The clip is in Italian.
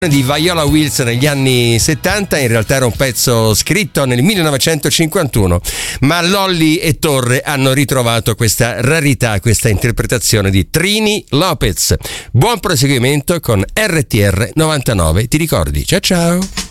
di Viola Wills negli anni 70, in realtà era un pezzo scritto nel 1951, ma Lolli e Torre hanno ritrovato questa rarità, questa interpretazione di Trini Lopez. Buon proseguimento con RTR 99, ti ricordi? Ciao ciao!